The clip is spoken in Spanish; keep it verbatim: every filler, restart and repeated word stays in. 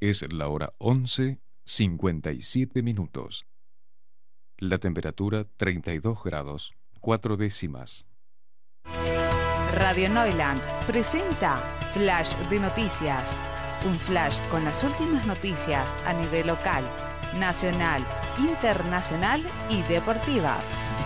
Es la hora once, cincuenta y siete minutos. La temperatura treinta y dos grados, cuatro décimas. Radio Neuland presenta Flash de Noticias. Un flash con las últimas noticias a nivel local, nacional, internacional y deportivas.